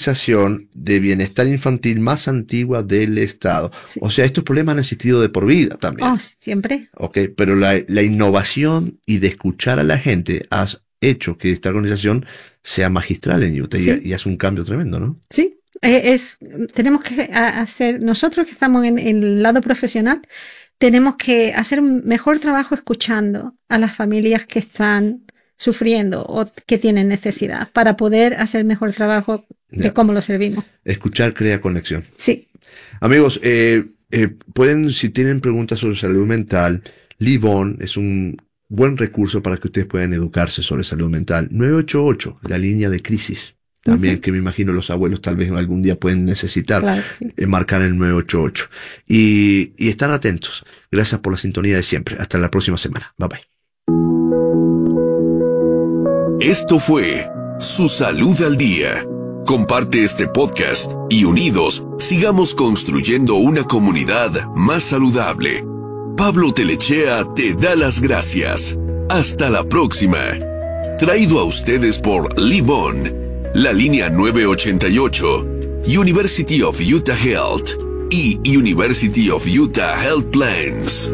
organización de bienestar infantil más antigua del Estado. Sí. O sea, estos problemas han existido de por vida también. Oh, siempre. Ok, pero la innovación y de escuchar a la gente has hecho que esta organización sea magistral en Utah Sí. y hace un cambio tremendo, ¿no? Sí, tenemos que hacer, nosotros que estamos en el lado profesional, tenemos que hacer un mejor trabajo escuchando a las familias que están sufriendo o que tienen necesidad para poder hacer mejor trabajo de Ya. cómo lo servimos. Escuchar crea conexión. Sí, Amigos, pueden, si tienen preguntas sobre salud mental, Live On es un buen recurso para que ustedes puedan educarse sobre salud mental. 988, la línea de crisis. También que me imagino los abuelos tal vez algún día pueden necesitar claro que sí. marcar el 988. Y estar atentos. Gracias por la sintonía de siempre. Hasta la próxima semana. Bye bye. Esto fue Su Salud al Día. Comparte este podcast y unidos sigamos construyendo una comunidad más saludable. Pablo Telechea te da las gracias. Hasta la próxima. Traído a ustedes por Live On, la línea 988, University of Utah Health y University of Utah Health Plans.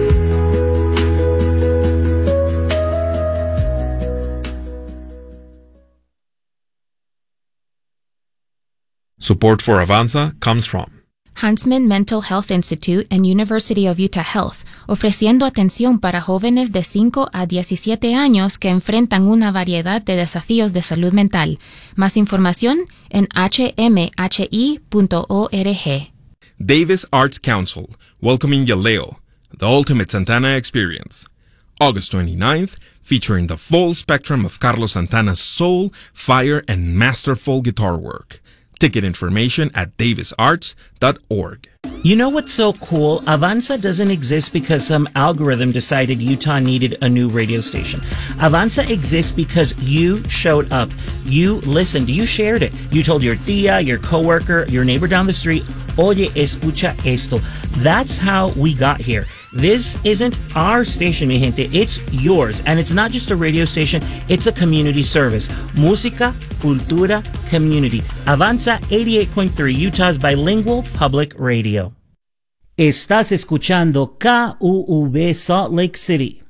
Support for Avanza comes from Huntsman Mental Health Institute and University of Utah Health, ofreciendo atención para jóvenes de 5 a 17 años que enfrentan una variedad de desafíos de salud mental. Más información en hmhi.org. Davis Arts Council, welcoming Yaleo, the ultimate Santana experience. August 29th, featuring the full spectrum of Carlos Santana's soul, fire, and masterful guitar work. Ticket information at davisarts.org. You know what's so cool? Avanza doesn't exist because some algorithm decided Utah needed a new radio station. Avanza exists because you showed up. You listened. You shared it. You told your tia, your coworker, your neighbor down the street, oye, escucha esto. That's how we got here. This isn't our station, mi gente. It's yours. And it's not just a radio station. It's a community service. Música, cultura, community. Avanza 88.3, Utah's bilingual public radio. Estás escuchando KUUB Salt Lake City.